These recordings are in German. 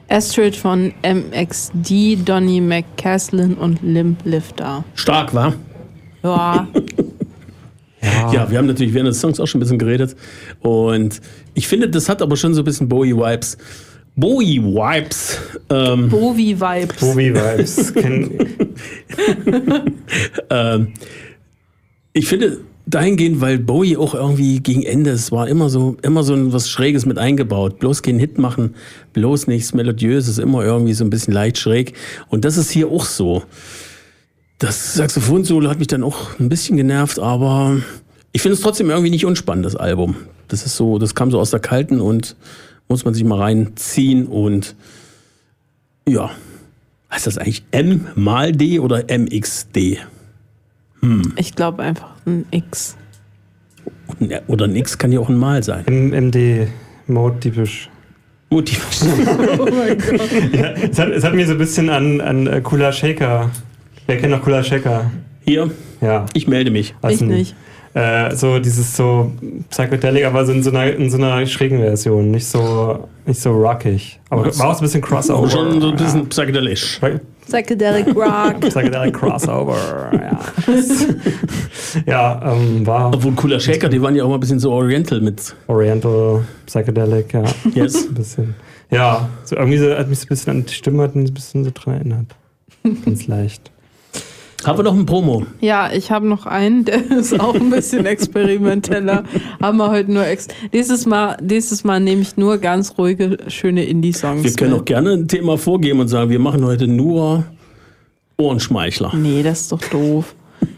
Astrid von MXD, Donny McCaslin und Limp Lifter. Stark, wa? Ja. Ja, wir haben natürlich während des Songs auch schon ein bisschen geredet. Und ich finde, das hat aber schon so ein bisschen Bowie-Vibes. Bowie-Vibes. Bowie-Vibes. Ich finde dahingehend, weil Bowie auch irgendwie gegen Ende, es war immer so was Schräges mit eingebaut. Bloß keinen Hit machen, bloß nichts Melodiöses, immer irgendwie so ein bisschen leicht schräg. Und das ist hier auch so. Das Saxophon-Solo hat mich dann auch ein bisschen genervt, aber ich finde es trotzdem irgendwie nicht unspannend, das Album. Das kam so aus der Kalten und muss man sich mal reinziehen und ja. Heißt das eigentlich M mal D oder MXD? Ich glaube einfach ein X. Oder ein X kann ja auch ein Mal sein. MD, Mode-typisch. Motivisch. Oh mein Gott. Ja, es hat mir so ein bisschen an Kula Shaker. Wer kennt noch Kula Shaker? Hier? Ja. Ich melde mich. Ich nicht. So dieses so Psychedelic, aber so in so einer schrägen Version, nicht so rockig. Aber war auch so ein bisschen Crossover. Schon so ein bisschen psychedelisch. Psychedelic Rock. Psychedelic Crossover, ja. Ja, war... Obwohl Kula Shaker, die waren ja auch mal ein bisschen so Oriental mit. Oriental, Psychedelic, ja. Yes. Ein bisschen. Ja, so irgendwie so, hat mich so ein bisschen an die Stimme ein bisschen so dran erinnert. Ganz leicht. Haben wir noch ein Promo? Ja, ich habe noch einen, der ist auch ein bisschen experimenteller. Haben wir heute nur Nächstes Mal nehme ich nur ganz ruhige, schöne Indie-Songs. Wir können auch gerne ein Thema vorgeben und sagen, wir machen heute nur Ohrenschmeichler. Nee, das ist doch doof.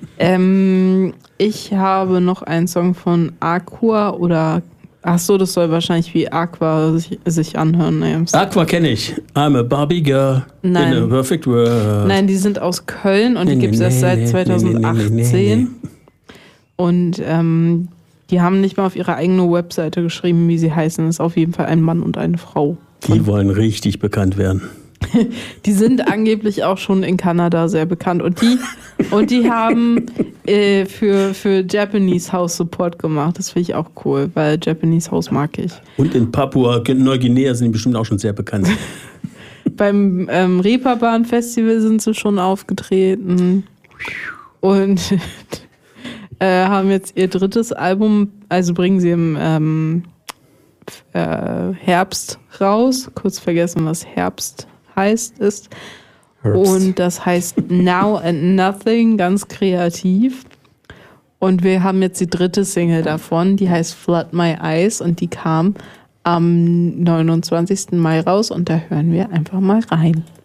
Ich habe noch einen Song von Aqua oder... Ach so, das soll wahrscheinlich wie Aqua sich anhören. Ne? Aqua kenne ich. I'm a Barbie Girl in a perfect world. Nein, die sind aus Köln und die gibt es erst seit 2018. Und die haben nicht mal auf ihre eigene Webseite geschrieben, wie sie heißen. Das ist auf jeden Fall ein Mann und eine Frau. Die wollen richtig bekannt werden. Die sind angeblich auch schon in Kanada sehr bekannt. Und die haben für Japanese House Support gemacht. Das finde ich auch cool, weil Japanese House mag ich. Und in Papua-Neuguinea sind die bestimmt auch schon sehr bekannt. Beim Reeperbahn Festival sind sie schon aufgetreten. Und haben jetzt ihr drittes Album, also bringen sie im Herbst raus. Kurz vergessen, was Herbst ist. Und das heißt Now and Nothing, ganz kreativ. Und wir haben jetzt die dritte Single davon, die heißt Flood My Eyes und die kam am 29. Mai raus und da hören wir einfach mal rein.